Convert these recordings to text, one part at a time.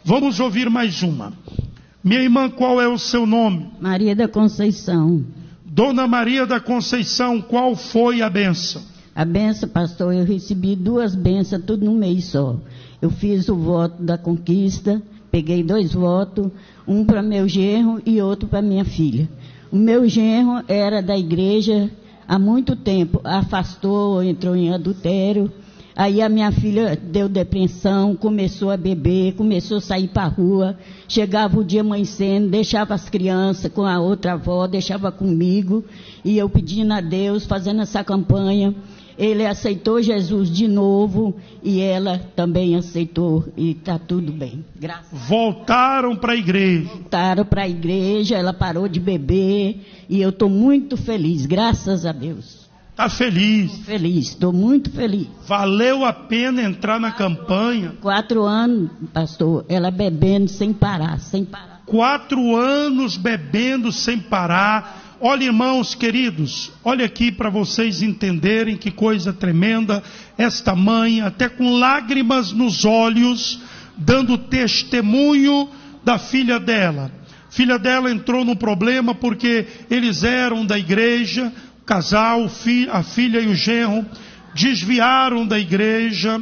Vamos ouvir mais uma. Minha irmã, qual é o seu nome? Maria da Conceição. Dona Maria da Conceição, qual foi a bênção? A bênção, pastor, eu recebi 2 bênçãos, tudo num mês só. Eu fiz o voto da conquista, peguei 2 votos, um para meu genro e outro para minha filha. O meu genro era da igreja há muito tempo, afastou, entrou em adultério. Aí a minha filha deu depressão, começou a beber, começou a sair para a rua. Chegava o dia amanhecendo, deixava as crianças com a outra avó, deixava comigo. E eu pedindo a Deus, fazendo essa campanha. Ele aceitou Jesus de novo e ela também aceitou e está tudo bem. Graças a Deus. Voltaram para a igreja. Voltaram para a igreja, ela parou de beber e eu estou muito feliz, graças a Deus. Está feliz? Feliz, estou muito feliz. Valeu a pena entrar na campanha? 4 anos, pastor, ela bebendo sem parar, sem parar. 4 anos bebendo sem parar. Olha, irmãos queridos, olha aqui para vocês entenderem que coisa tremenda. Esta mãe, até com lágrimas nos olhos, dando testemunho da filha dela. Filha dela entrou num problema porque eles eram da igreja, o casal, a filha e o genro, desviaram da igreja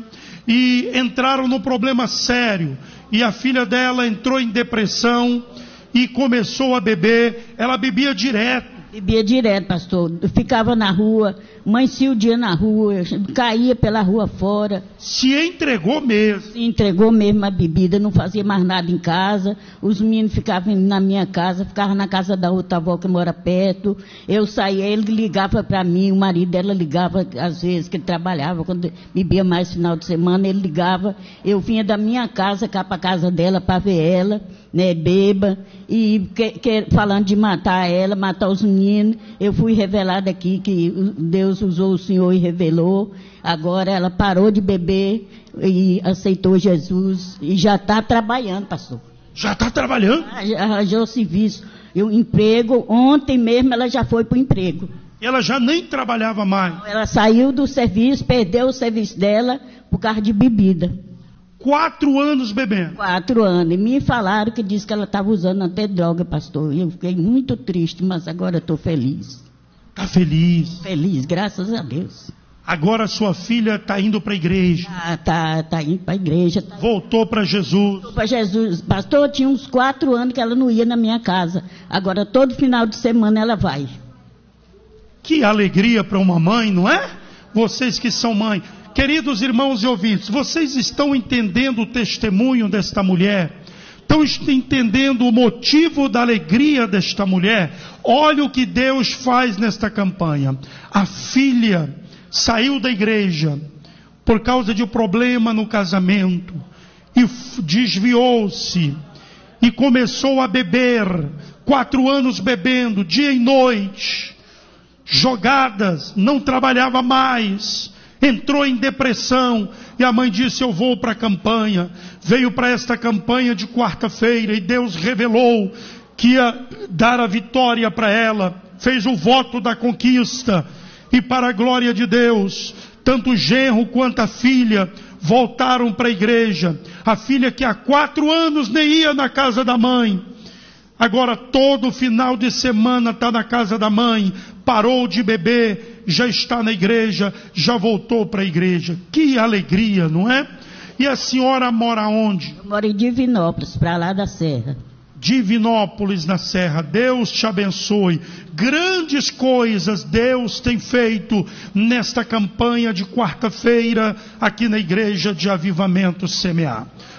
e entraram num problema sério. E a filha dela entrou em depressão e começou a beber. Ela bebia direto. Bebia direto, pastor. Eu ficava na rua, amanhecia o dia na rua, caía pela rua fora. Se entregou mesmo. Se entregou mesmo a bebida, não fazia mais nada em casa. Os meninos ficavam na minha casa, ficavam na casa da outra avó que mora perto. Eu saía, ele ligava para mim, o marido dela ligava, às vezes, que ele trabalhava, quando bebia mais final de semana, ele ligava. Eu vinha da minha casa cá para a casa dela para ver ela, né, beba, e falando de matar ela, matar os meninos. Eu fui revelada aqui que Deus usou o Senhor e revelou. Agora ela parou de beber e aceitou Jesus e já está trabalhando, pastor. Já está trabalhando? Arranjou serviço, emprego. Ontem mesmo ela já foi para o emprego. Ela já nem trabalhava mais. Ela saiu do serviço, perdeu o serviço dela por causa de bebida. 4 anos bebendo. 4 anos. E me falaram que disse que ela estava usando até droga, pastor. Eu fiquei muito triste, mas agora estou feliz. Está feliz? Feliz, graças a Deus. Agora sua filha está indo para a igreja. Tá indo para a igreja. Voltou para Jesus. Voltou para Jesus. Pastor, tinha uns 4 anos que ela não ia na minha casa. Agora todo final de semana ela vai. Que alegria para uma mãe, não é? Vocês que são mãe. Queridos irmãos e ouvintes, vocês estão entendendo o testemunho desta mulher? Estão entendendo o motivo da alegria desta mulher? Olha o que Deus faz nesta campanha. A filha saiu da igreja por causa de um problema no casamento e desviou-se e começou a beber. 4 anos bebendo, dia e noite, jogadas, não trabalhava mais. Entrou em depressão e a mãe disse: eu vou para a campanha. Veio para esta campanha de quarta-feira e Deus revelou que ia dar a vitória para ela. Fez o voto da conquista e, para a glória de Deus, tanto o genro quanto a filha voltaram para a igreja. A filha que há 4 anos nem ia na casa da mãe, agora todo final de semana está na casa da mãe. Parou de beber, já está na igreja, já voltou para a igreja. Que alegria, não é? E a senhora mora onde? Eu moro em Divinópolis, para lá da Serra. Divinópolis, na Serra. Deus te abençoe. Grandes coisas Deus tem feito nesta campanha de quarta-feira aqui na igreja de Avivamento Semear.